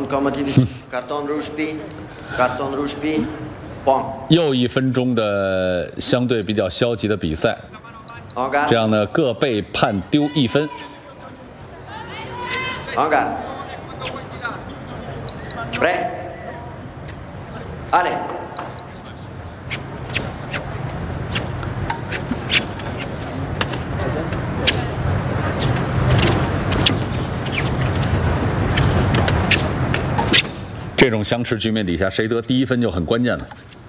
又1分钟的相对比较消极的比赛，这样呢各被判丢1分。这种相持局面底下，谁得第1分就很关键了。